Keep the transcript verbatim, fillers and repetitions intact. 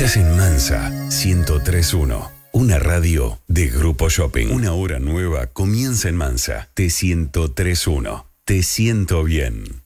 Estás en Mansa ciento tres punto uno, una radio de Grupo Shopping. Una hora nueva comienza en Mansa. T ciento tres punto uno. Te siento bien.